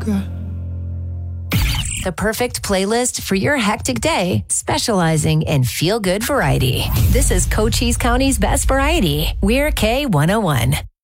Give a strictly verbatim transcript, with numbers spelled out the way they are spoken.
sugar. The perfect playlist for your hectic day, specializing in feel-good variety. This is Cochise County's best variety. We're K one oh one.